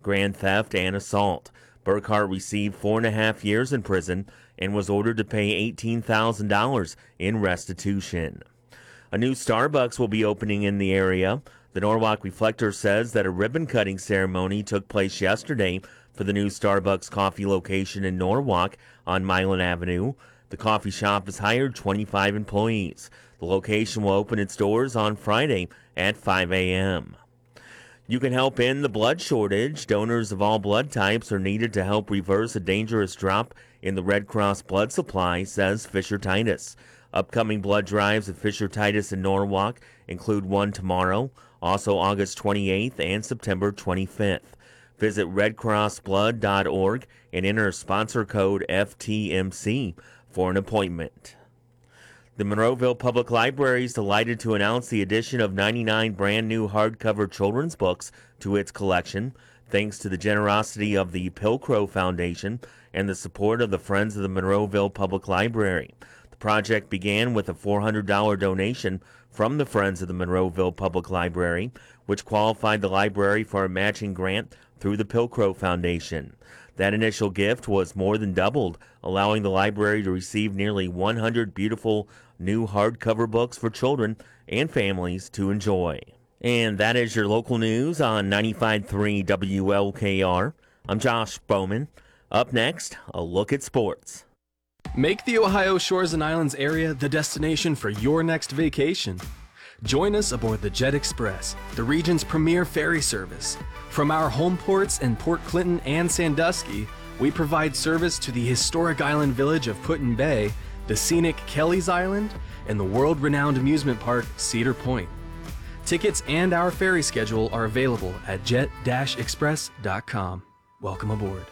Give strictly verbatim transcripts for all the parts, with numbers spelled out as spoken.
grand theft, and assault. Burkhart received four and a half years in prison and was ordered to pay eighteen thousand dollars in restitution. A new Starbucks will be opening in the area. The Norwalk Reflector says that a ribbon-cutting ceremony took place yesterday for the new Starbucks coffee location in Norwalk on Milan Avenue. The coffee shop has hired twenty-five employees. The location will open its doors on Friday at five a.m. You can help end the blood shortage. Donors of all blood types are needed to help reverse a dangerous drop in the Red Cross blood supply, says Fisher Titus. Upcoming blood drives at Fisher Titus in Norwalk include one tomorrow, also August twenty-eighth and September twenty-fifth. Visit red cross blood dot org and enter sponsor code F T M C for an appointment. The Monroeville Public Library is delighted to announce the addition of ninety-nine brand new hardcover children's books to its collection, thanks to the generosity of the Pilcrow Foundation and the support of the Friends of the Monroeville Public Library. The project began with a four hundred dollars donation from the Friends of the Monroeville Public Library, which qualified the library for a matching grant through the Pilcrow Foundation. That initial gift was more than doubled, allowing the library to receive nearly one hundred beautiful new hardcover books for children and families to enjoy. And that is your local news on ninety-five point three W L K R. I'm Josh Bowman. Up next, a look at sports. Make the Ohio Shores and Islands area the destination for your next vacation. Join us aboard the Jet Express, the region's premier ferry service. From our home ports in Port Clinton and Sandusky, we provide service to the historic island village of Put-in Bay, the scenic Kelly's Island, and the world-renowned amusement park Cedar Point. Tickets and our ferry schedule are available at jet dash express dot com. Welcome aboard.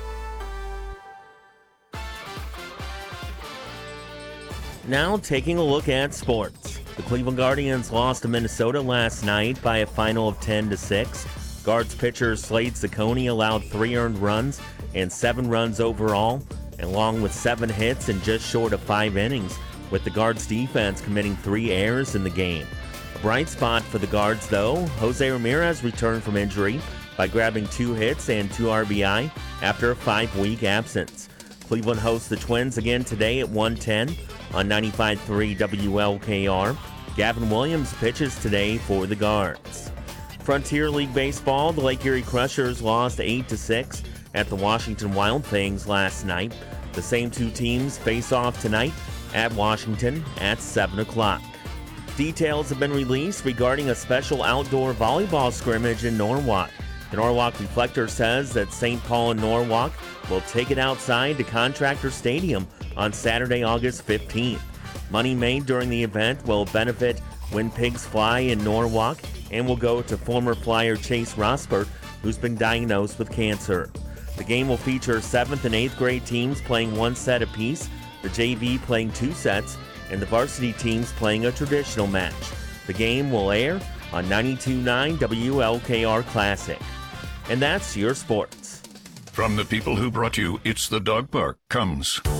Now taking a look at sports. The Cleveland Guardians lost to Minnesota last night by a final of ten to six. Guards pitcher Slade Ciccone allowed three earned runs and seven runs overall, along with seven hits in just short of five innings, with the Guards defense committing three errors in the game. A bright spot for the Guards, though, Jose Ramirez returned from injury by grabbing two hits and two R B I after a five-week absence. Cleveland hosts the Twins again today at one ten on ninety-five point three W L K R. Gavin Williams pitches today for the Guards. Frontier League Baseball, the Lake Erie Crushers lost eight to six at the Washington Wild Things last night. The same two teams face off tonight at Washington at seven o'clock. Details have been released regarding a special outdoor volleyball scrimmage in Norwalk. The Norwalk Reflector says that Saint Paul and Norwalk will take it outside to Contractor Stadium on Saturday, August fifteenth. Money made during the event will benefit When Pigs Fly in Norwalk and will go to former Flyer Chase Rosbert, who's been diagnosed with cancer. The game will feature seventh and eighth grade teams playing one set apiece, the J V playing two sets, and the varsity teams playing a traditional match. The game will air on ninety-two point nine W L K R Classic. And that's your sports. From the people who brought you It's the Dog Park comes